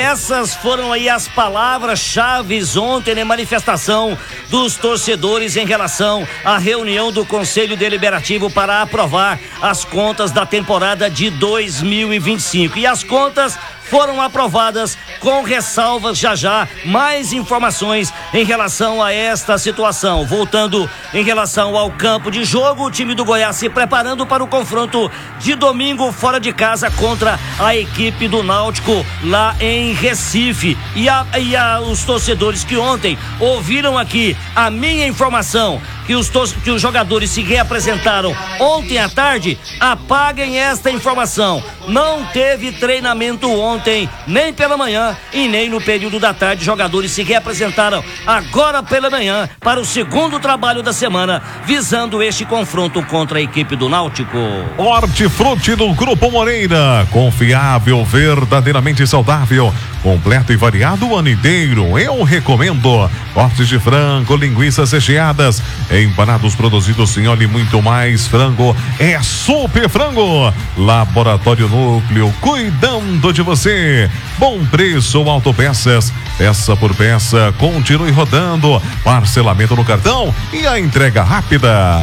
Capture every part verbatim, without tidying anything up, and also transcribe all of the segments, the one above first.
essas foram aí as palavras-chave ontem na manifestação dos torcedores em relação à reunião do Conselho Deliberativo para aprovar as contas da temporada de dois mil e vinte e cinco. E as contas foram aprovadas com ressalvas. Já já mais informações em relação a esta situação. Voltando em relação ao campo de jogo, o time do Goiás se preparando para o confronto de domingo fora de casa contra a equipe do Náutico lá em Recife. E, a, e a, os torcedores que ontem ouviram aqui a minha informação que os, que os jogadores se reapresentaram ontem à tarde, apaguem esta informação. Não teve treinamento ontem, nem pela manhã e nem no período da tarde. Jogadores se reapresentaram agora pela manhã para o segundo trabalho da semana, visando este confronto contra a equipe do Náutico. Hortifruti do Grupo Moreira, confiável, verdadeiramente saudável, completo e variado o ano inteiro. Eu recomendo cortes de frango, linguiças recheadas, empanados produzidos sem óleo e muito mais. Frango é Super Frango. Laboratório Núcleo, cuidando de você. Bom preço, autopeças, peça por peça, continue rodando. Parcelamento no cartão e a entrega rápida.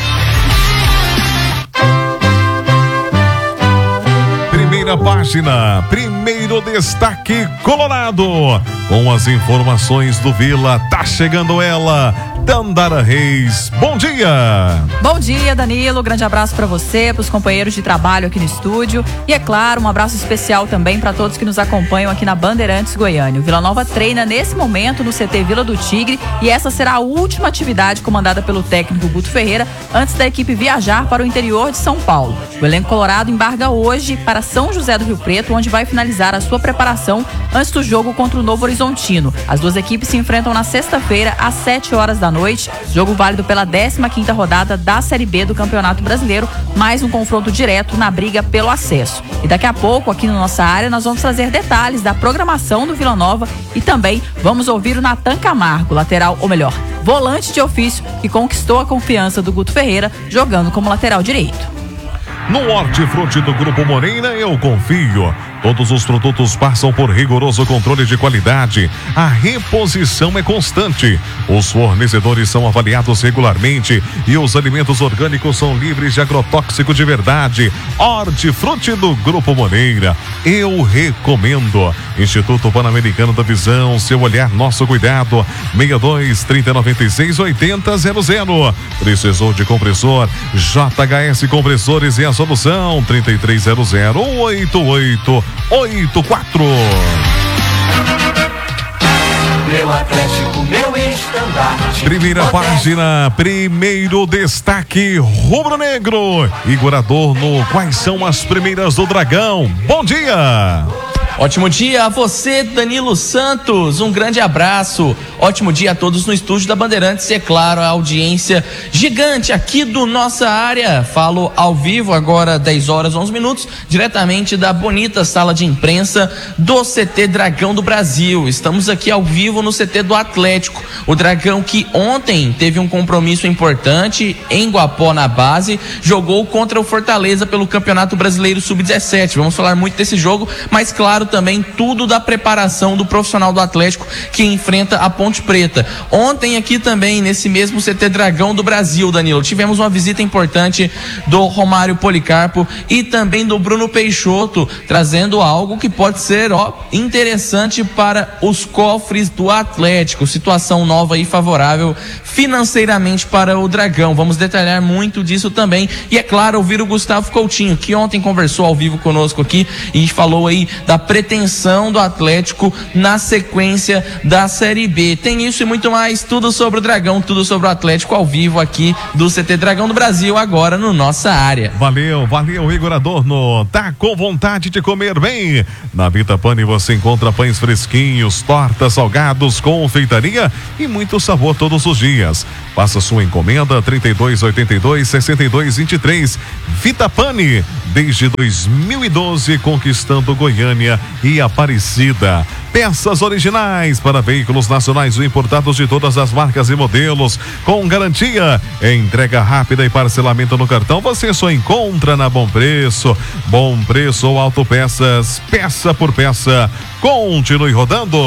Primeira página, primeiro destaque colorado. Com as informações do Vila, tá chegando ela, Dandara Reis. Bom dia! Bom dia, Danilo. Grande abraço para você, para os companheiros de trabalho aqui no estúdio. E é claro, um abraço especial também para todos que nos acompanham aqui na Bandeirantes Goiânia. O Vila Nova treina nesse momento no C T Vila do Tigre e essa será a última atividade comandada pelo técnico Guto Ferreira antes da equipe viajar para o interior de São Paulo. O elenco colorado embarca hoje para São José do Rio Preto, onde vai finalizar a sua preparação antes do jogo contra o Novo Horizontino. As duas equipes se enfrentam na sexta-feira às sete horas da noite, jogo válido pela décima quinta rodada da Série B do Campeonato Brasileiro, mais um confronto direto na briga pelo acesso. E daqui a pouco, aqui na nossa área, nós vamos trazer detalhes da programação do Vila Nova e também vamos ouvir o Natan Camargo, lateral, ou melhor, volante de ofício, que conquistou a confiança do Guto Ferreira jogando como lateral direito. No Hortifruti do Grupo Moreira, eu confio. Todos os produtos passam por rigoroso controle de qualidade. A reposição é constante. Os fornecedores são avaliados regularmente e os alimentos orgânicos são livres de agrotóxico de verdade. Hortifruti do Grupo Moreira, eu recomendo. Instituto Pan-Americano da Visão, seu olhar, nosso cuidado. seis dois, trinta, noventa e seis, oitenta, zero zero. Precisou de compressor? J H S Compressores é a solução. trinta e três zero zero, oito oito oito quatro. Meu Atlético, meu estandarte. Primeira página, primeiro destaque rubro-negro. Igor Adorno, quais são as primeiras do Dragão? Bom dia! Ótimo dia a você, Danilo Santos, um grande abraço, ótimo dia a todos no estúdio da Bandeirantes e, é claro, a audiência gigante aqui do nossa área. Falo ao vivo agora, dez horas, onze minutos, diretamente da bonita sala de imprensa do C T Dragão do Brasil. Estamos aqui ao vivo no C T do Atlético, o Dragão que ontem teve um compromisso importante em Guapó, na base, jogou contra o Fortaleza pelo Campeonato Brasileiro sub dezessete. Vamos falar muito desse jogo, mas claro, também tudo da preparação do profissional do Atlético que enfrenta a Ponte Preta. Ontem aqui também, nesse mesmo C T Dragão do Brasil, Danilo, tivemos uma visita importante do Romário Policarpo e também do Bruno Peixoto, trazendo algo que pode ser, ó, interessante para os cofres do Atlético. Situação nova e favorável financeiramente para o Dragão. Vamos detalhar muito disso também. E é claro, ouvir o Gustavo Coutinho, que ontem conversou ao vivo conosco aqui e falou aí da pretensão do Atlético na sequência da Série B. Tem isso e muito mais, tudo sobre o Dragão, tudo sobre o Atlético ao vivo aqui do C T Dragão do Brasil, agora no nossa área. Valeu, valeu, Igor Adorno. Tá com vontade de comer bem? Na Vita Pane você encontra pães fresquinhos, tortas, salgados, confeitaria e muito sabor todos os dias. Faça sua encomenda trinta e dois, oitenta e dois, sessenta e dois, vinte e três. Vita Pane, desde dois mil e doze, conquistando Goiânia e Aparecida. Peças originais para veículos nacionais ou importados de todas as marcas e modelos, com garantia, entrega rápida e parcelamento no cartão, você só encontra na Bom Preço. Bom Preço ou Autopeças, peça por peça. Continue rodando.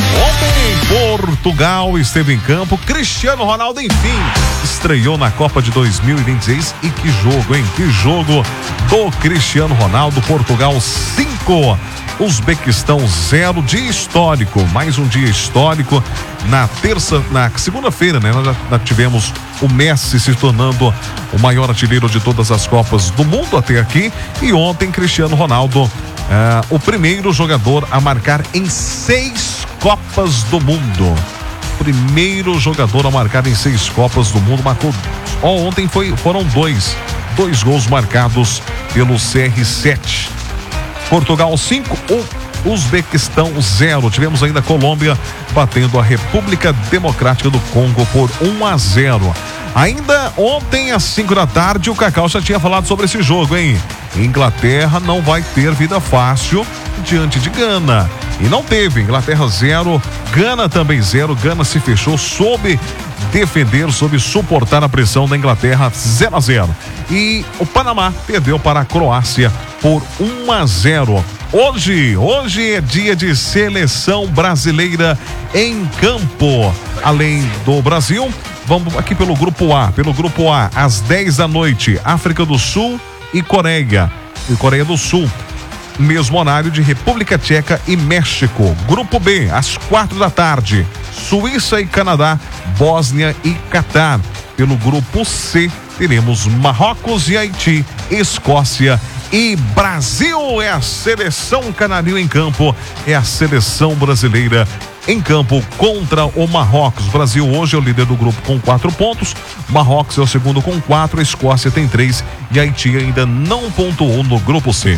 Ontem, Portugal esteve em campo. Cristiano Ronaldo, enfim, estreou na Copa de dois mil e vinte e seis. E que jogo, hein? Que jogo do Cristiano Ronaldo. Portugal cinco, Uzbequistão zero, dia histórico, mais um dia histórico. Na terça, na segunda-feira, né? Nós já, já tivemos o Messi se tornando o maior artilheiro de todas as Copas do mundo até aqui. E ontem, Cristiano Ronaldo, Uh, o primeiro jogador a marcar em seis Copas do Mundo. Primeiro jogador a marcar em seis Copas do Mundo. Marcou. Oh, ontem foi, foram dois. Dois gols marcados pelo C R sete. Portugal cinco, Uzbequistão zero. Tivemos ainda a Colômbia batendo a República Democrática do Congo por um a zero. Ainda ontem, às cinco da tarde, o Cacau já tinha falado sobre esse jogo, hein? Inglaterra não vai ter vida fácil diante de Gana. E não teve. Inglaterra zero, Gana também zero. Gana se fechou, soube defender, soube suportar a pressão da Inglaterra, zero a zero. E o Panamá perdeu para a Croácia por um a zero. Hoje, hoje é dia de seleção brasileira em campo. Além do Brasil, vamos aqui pelo grupo A. Pelo grupo A, às dez da noite, África do Sul e Coreia. E Coreia do Sul. Mesmo horário de República Tcheca e México. Grupo B, às quatro da tarde, Suíça e Canadá, Bósnia e Catar. Pelo grupo C, teremos Marrocos e Haiti, Escócia e Brasil. É a seleção canarinho em campo, é a seleção brasileira em campo contra o Marrocos. Brasil hoje é o líder do grupo com quatro pontos, Marrocos é o segundo com quatro, a Escócia tem três e Haiti ainda não pontuou no grupo C.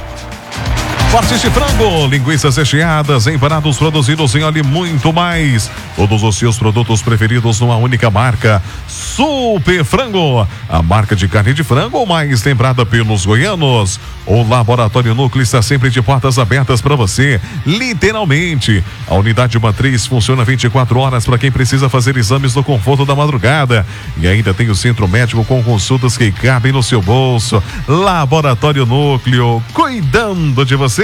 Fortes de frango, linguiças recheadas, empanados produzidos em óleo e muito mais. Todos os seus produtos preferidos numa única marca. Super Frango, a marca de carne de frango mais lembrada pelos goianos. O Laboratório Núcleo está sempre de portas abertas para você, literalmente. A unidade matriz funciona vinte e quatro horas para quem precisa fazer exames no conforto da madrugada. E ainda tem o centro médico com consultas que cabem no seu bolso. Laboratório Núcleo, cuidando de você.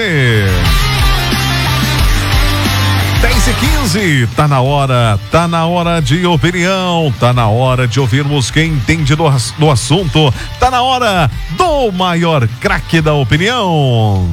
dez e quinze, tá na hora, tá na hora de opinião, tá na hora de ouvirmos quem entende do, do assunto, tá na hora do maior craque da opinião.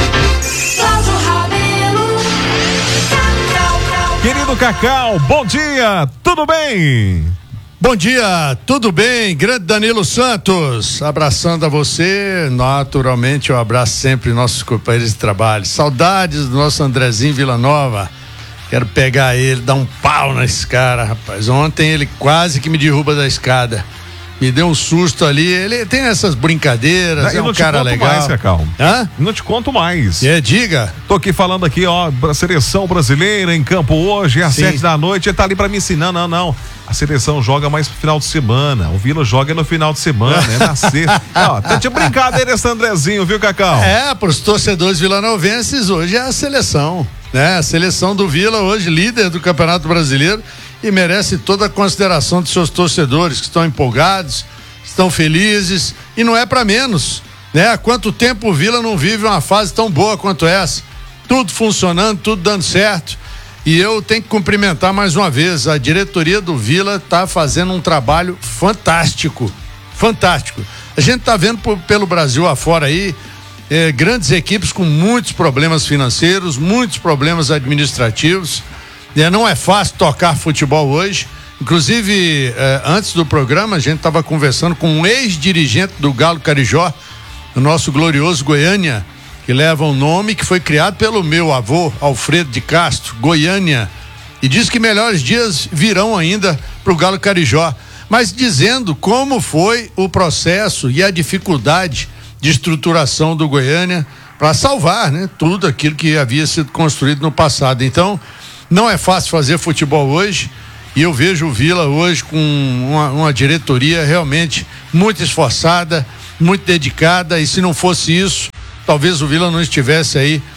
Querido Cacau, bom dia, tudo bem? Bom dia, tudo bem? Grande Danilo Santos, abraçando a você, naturalmente eu abraço sempre nossos companheiros de trabalho. Saudades do nosso Andrezinho Villanova, quero pegar ele, dar um pau nesse cara, rapaz. Ontem ele quase que me derruba da escada, me deu um susto ali. Ele tem essas brincadeiras, não, é um cara legal. Mais, Cacau. Hã? Não te conto mais. É, diga. Tô aqui falando aqui, ó, seleção brasileira em campo hoje, às sete da noite, ele tá ali pra me ensinar, não, não. A seleção joga mais pro final de semana. O Vila joga no final de semana, é na sexta. Ó, tá de brincadeira esse Andrezinho, viu, Cacau? É, pros torcedores vilanovenses, hoje é a seleção, né? A seleção do Vila hoje, líder do Campeonato Brasileiro, e merece toda a consideração dos seus torcedores que estão empolgados, estão felizes, e não é pra menos, né? Há quanto tempo o Vila não vive uma fase tão boa quanto essa? Tudo funcionando, tudo dando certo. E eu tenho que cumprimentar mais uma vez, a diretoria do Vila está fazendo um trabalho fantástico, fantástico. A gente está vendo por, pelo Brasil afora aí, eh, grandes equipes com muitos problemas financeiros, muitos problemas administrativos. Eh, não é fácil tocar futebol hoje. Inclusive, eh, antes do programa, a gente estava conversando com um ex-dirigente do Galo Carijó, o nosso glorioso Goiânia, que leva um nome que foi criado pelo meu avô, Alfredo de Castro, Goiânia, e diz que melhores dias virão ainda para o Galo Carijó, mas dizendo como foi o processo e a dificuldade de estruturação do Goiânia para salvar, né, tudo aquilo que havia sido construído no passado. Então, não é fácil fazer futebol hoje, e eu vejo o Vila hoje com uma, uma diretoria realmente muito esforçada, muito dedicada, e se não fosse isso, talvez o Vila não estivesse aí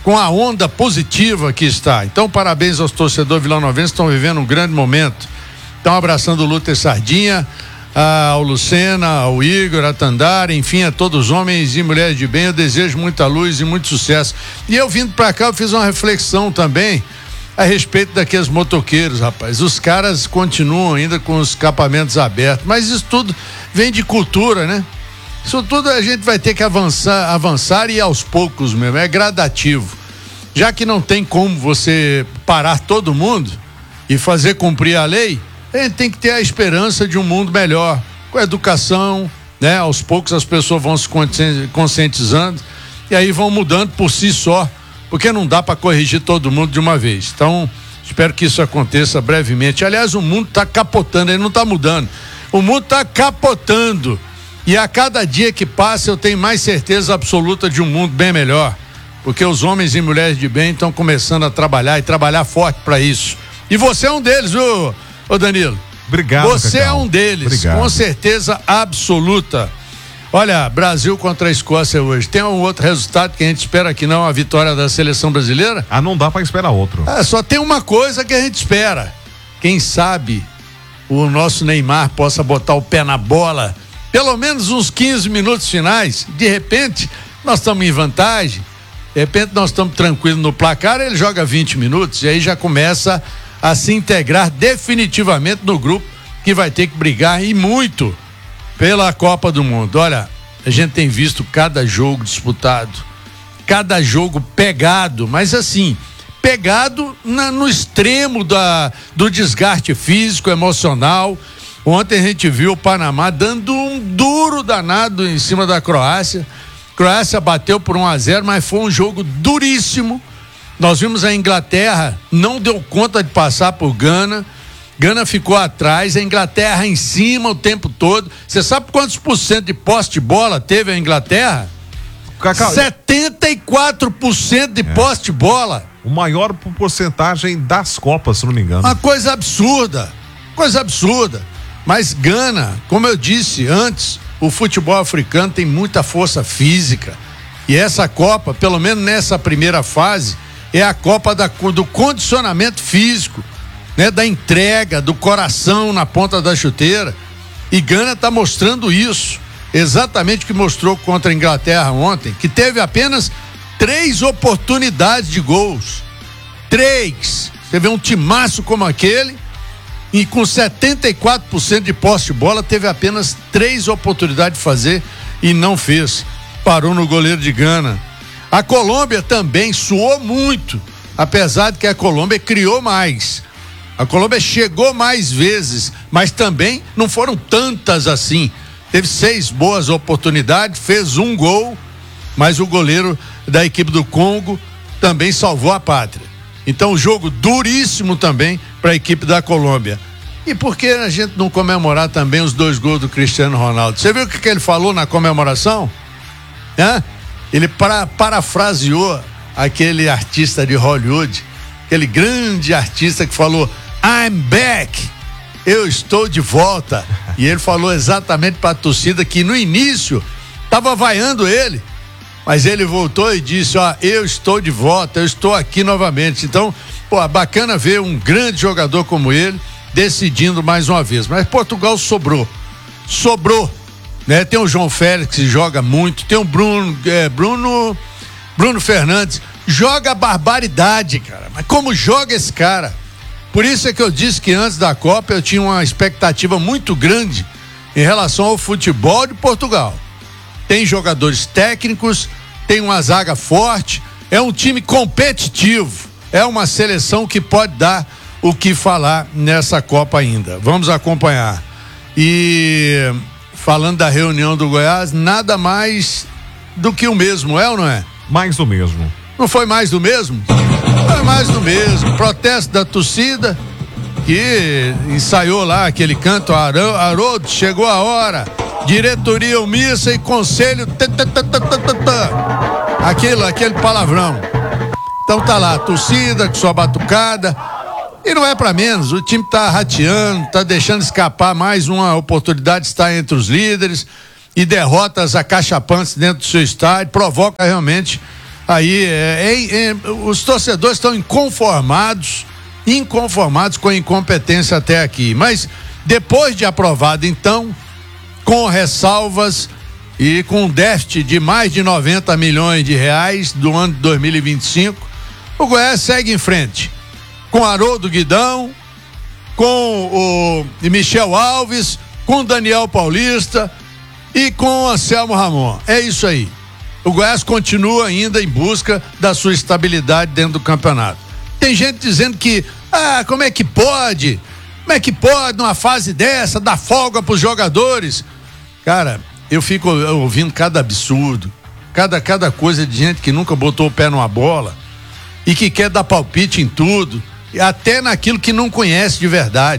com a onda positiva que está. Então, parabéns aos torcedores vilanovenses, estão vivendo um grande momento. Estão abraçando o Lúter Sardinha, ao Lucena, ao Igor, a Tandara, enfim, a todos os homens e mulheres de bem. Eu desejo muita luz e muito sucesso. E eu vindo pra cá, eu fiz uma reflexão também a respeito daqueles motoqueiros, rapaz. Os caras continuam ainda com os escapamentos abertos, mas isso tudo vem de cultura, né? Isso tudo a gente vai ter que avançar, avançar e ir aos poucos mesmo, é gradativo. Já que não tem como você parar todo mundo e fazer cumprir a lei, a gente tem que ter a esperança de um mundo melhor, com educação, né? Aos poucos as pessoas vão se conscientizando e aí vão mudando por si só, porque não dá para corrigir todo mundo de uma vez. Então, espero que isso aconteça brevemente. Aliás, o mundo está capotando, ele não está mudando. O mundo está capotando. E a cada dia que passa eu tenho mais certeza absoluta de um mundo bem melhor, porque os homens e mulheres de bem estão começando a trabalhar e trabalhar forte para isso. E você é um deles, viu, ô Danilo? Obrigado, Você Cacau. é um deles, Obrigado. Com certeza absoluta. Olha, Brasil contra a Escócia hoje. Tem um outro resultado que a gente espera que não, a vitória da seleção brasileira? Ah, não dá para esperar outro. Ah, só tem uma coisa que a gente espera. Quem sabe o nosso Neymar possa botar o pé na bola pelo menos uns quinze minutos finais. De repente, nós estamos em vantagem. De repente, nós estamos tranquilos no placar. Ele joga vinte minutos e aí já começa a se integrar definitivamente no grupo que vai ter que brigar e muito pela Copa do Mundo. Olha, a gente tem visto cada jogo disputado, cada jogo pegado, mas assim, pegado na, no extremo da, do desgaste físico, emocional. Ontem a gente viu o Panamá dando um duro danado em cima da Croácia. Croácia bateu por um a zero, mas foi um jogo duríssimo. Nós vimos a Inglaterra, não deu conta de passar por Gana. Gana ficou atrás, a Inglaterra em cima o tempo todo. Você sabe quantos por cento de posse de bola teve a Inglaterra? Cacau, setenta e quatro por cento de é. posse de bola. O maior porcentagem das Copas, se não me engano. Uma coisa absurda, coisa absurda. Mas Gana, como eu disse antes, o futebol africano tem muita força física. E essa Copa, pelo menos nessa primeira fase, é a Copa da, do condicionamento físico, né? Da entrega, do coração na ponta da chuteira. E Gana está mostrando isso, exatamente o que mostrou contra a Inglaterra ontem, que teve apenas três oportunidades de gols. Três. Você vê um timaço como aquele, e com setenta e quatro por cento de posse de bola, teve apenas três oportunidades de fazer e não fez. Parou no goleiro de Gana. A Colômbia também suou muito, apesar de que a Colômbia criou mais. A Colômbia chegou mais vezes, mas também não foram tantas assim. Teve seis boas oportunidades, fez um gol, mas o goleiro da equipe do Congo também salvou a pátria. Então, jogo duríssimo também para a equipe da Colômbia. E por que a gente não comemorar também os dois gols do Cristiano Ronaldo? Você viu o que, que ele falou na comemoração? Hã? Ele para, parafraseou aquele artista de Hollywood, aquele grande artista que falou: I'm back, eu estou de volta. E ele falou exatamente para a torcida que no início estava vaiando ele, mas ele voltou e disse: ó, eu estou de volta, eu estou aqui novamente. Então, pô, bacana ver um grande jogador como ele decidindo mais uma vez. Mas Portugal sobrou, sobrou, né? Tem o João Félix que joga muito, tem o Bruno, é, Bruno, Bruno Fernandes, joga barbaridade, cara. Mas como joga esse cara? Por isso é que eu disse que antes da Copa eu tinha uma expectativa muito grande em relação ao futebol de Portugal. Tem jogadores técnicos, tem uma zaga forte, é um time competitivo, é uma seleção que pode dar o que falar nessa Copa ainda. Vamos acompanhar. E falando da reunião do Goiás, nada mais do que o mesmo, é ou não é? Mais do mesmo. Não foi mais do mesmo? Foi mais do mesmo. Protesto da torcida, que ensaiou lá aquele canto, Haroldo, chegou a hora. Diretoria omissa e conselho. Tã, tã, tã, tã, tã, tã. Aquilo, aquele palavrão. Então tá lá, a torcida com sua batucada. E não é pra menos, o time tá rateando, tá deixando escapar mais uma oportunidade de estar entre os líderes, e derrotas acachapantes dentro do seu estádio provoca realmente aí é, é, é, os torcedores estão inconformados, inconformados com a incompetência até aqui. Mas depois de aprovado, então, com ressalvas e com um déficit de mais de noventa milhões de reais do ano de dois mil e vinte e cinco, o Goiás segue em frente com Haroldo Guidão, com o Michel Alves, com Daniel Paulista e com Anselmo Ramon. É isso aí. O Goiás continua ainda em busca da sua estabilidade dentro do campeonato. Tem gente dizendo que, ah, como é que pode? Como é que pode numa fase dessa dar folga para os jogadores? Cara, eu fico ouvindo cada absurdo, cada, cada coisa de gente que nunca botou o pé numa bola e que quer dar palpite em tudo, até naquilo que não conhece de verdade.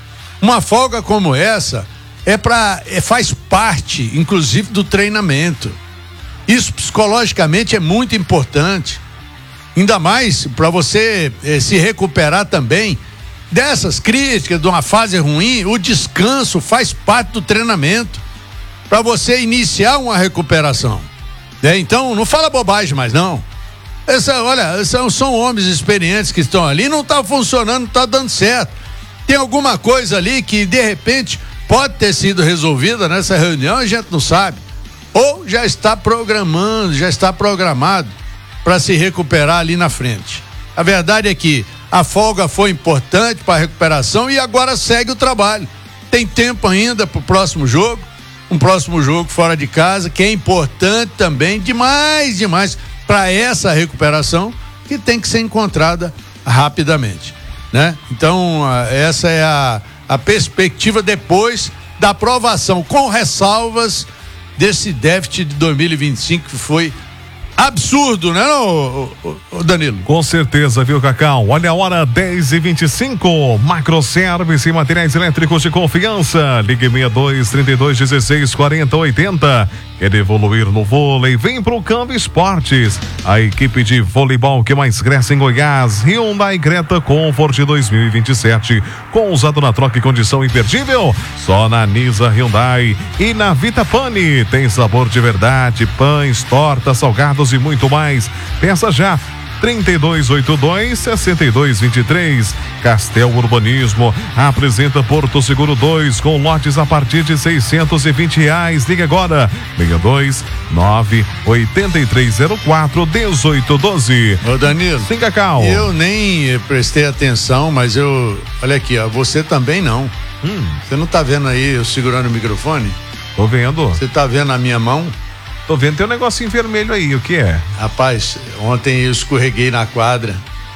Uma folga como essa é para é, faz parte, inclusive, do treinamento. Isso psicologicamente é muito importante. Ainda mais para você eh, se recuperar também dessas críticas, de uma fase ruim. O descanso faz parte do treinamento para você iniciar uma recuperação. É, então, não fala bobagem mais, não. Essa, olha, são, são homens experientes que estão ali, não está funcionando, não está dando certo. Tem alguma coisa ali que, de repente, pode ter sido resolvida nessa reunião, a gente não sabe. Ou já está programando, já está programado para se recuperar ali na frente. A verdade é que a folga foi importante para a recuperação e agora segue o trabalho. Tem tempo ainda para o próximo jogo, um próximo jogo fora de casa, que é importante também, demais, demais, para essa recuperação que tem que ser encontrada rapidamente, né? Então, essa é a, a perspectiva depois da aprovação, com ressalvas, desse déficit de dois mil e vinte e cinco, que foi absurdo, né, não, Danilo? Com certeza, viu, Cacau? Olha a hora, dez e vinte e cinco. Macroservice e materiais elétricos de confiança. Ligue sessenta e dois, trinta e dois, dezesseis, quarenta, oitenta. Quer evoluir no vôlei? Vem pro Campo Esportes. A equipe de voleibol que mais cresce em Goiás. Hyundai Creta Comfort dois mil e vinte e sete. Com usado na troca e condição imperdível. Só na Nisa Hyundai e na Vita Pane. Tem sabor de verdade, pães, tortas, salgados e muito mais. Peça já. trinta e dois oitenta e dois, sessenta e dois vinte e três. Castel Urbanismo apresenta Porto Seguro dois com lotes a partir de seiscentos e vinte reais. Liga agora, seis dois nove, oito três zero quatro, um oito um dois. Ô Danilo, sim, Cacau. Eu nem prestei atenção, mas eu, olha aqui, ó, você também não. Hum. Você não tá vendo aí eu segurando o microfone? Tô vendo. Você tá vendo a minha mão? Tô vendo, tem um negocinho vermelho aí, o que é? Rapaz, ontem eu escorreguei na quadra,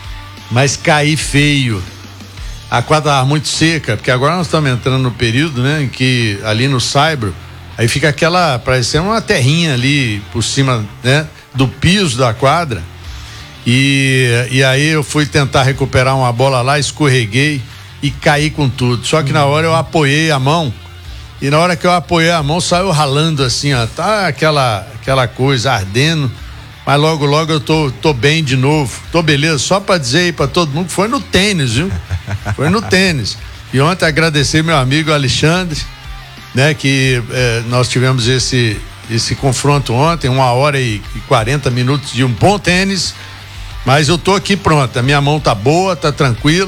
mas caí feio. A quadra estava muito seca, porque agora nós estamos entrando no período, né, em que ali no Saibro, aí fica aquela, parecendo uma terrinha ali por cima, né, do piso da quadra. E, e aí eu fui tentar recuperar uma bola lá, escorreguei e caí com tudo. Só que na hora eu apoiei a mão. E na hora que eu apoiei a mão, saiu ralando assim, ó, tá aquela, aquela coisa ardendo, mas logo, logo eu tô, tô bem de novo, tô beleza, só pra dizer aí pra todo mundo que foi no tênis, viu? Foi no tênis. E ontem agradecer meu amigo Alexandre, né, que eh, nós tivemos esse, esse confronto ontem, uma hora e quarenta minutos de um bom tênis, mas eu tô aqui pronto, a minha mão tá boa, tá tranquilo,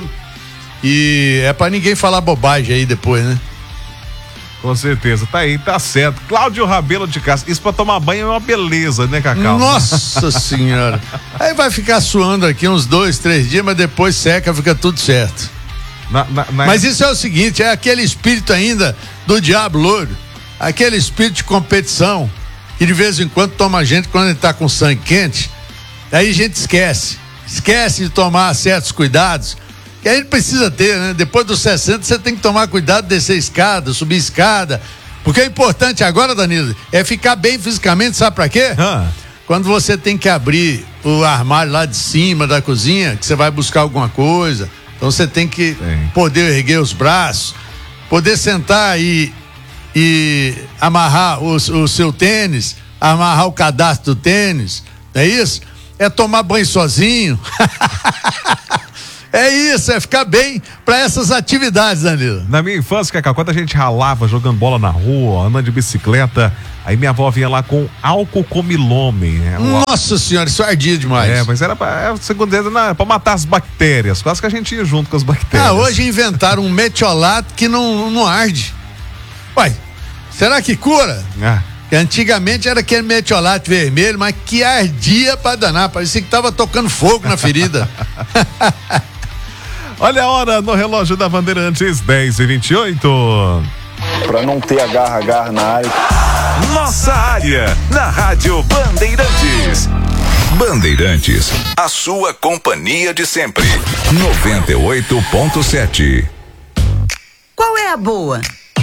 e é pra ninguém falar bobagem aí depois, né? Com certeza, tá aí, tá certo. Cláudio Rabelo de Castro, isso pra tomar banho é uma beleza, né, Cacau? Nossa senhora. Aí vai ficar suando aqui uns dois, três dias, mas depois seca, fica tudo certo. Na, na, na... Mas isso é o seguinte, é aquele espírito ainda do diabo louro, aquele espírito de competição, que de vez em quando toma a gente quando ele tá com sangue quente, aí a gente esquece, esquece de tomar certos cuidados, que a gente precisa ter, né? Depois dos sessenta você tem que tomar cuidado, descer escada, subir escada, porque o importante agora, Danilo, é ficar bem fisicamente, sabe pra quê? Ah. Quando você tem que abrir o armário lá de cima da cozinha, que você vai buscar alguma coisa, então você tem que Sim. poder erguer os braços, poder sentar e, e amarrar o, o seu tênis, amarrar o cadastro do tênis, não é isso? É tomar banho sozinho. É isso, é ficar bem pra essas atividades, Danilo. Na minha infância, Cacá, quando a gente ralava jogando bola na rua, andando de bicicleta, aí minha avó vinha lá com álcool comilome. Né? Nossa senhora, isso ardia demais. É, mas era pra, segundo eles, não, pra matar as bactérias. Quase que a gente ia junto com as bactérias. Ah, hoje inventaram um metiolato que não, não arde. Uai, será que cura? Ah. Que antigamente era aquele metiolato vermelho, mas que ardia pra danar. Parecia que tava tocando fogo na ferida. Olha a hora no relógio da Bandeirantes, dez e vinte e oito. Pra não ter agarra-agarra na área. Nossa área, na Rádio Bandeirantes. Bandeirantes, a sua companhia de sempre. noventa e oito ponto sete. Qual é a boa?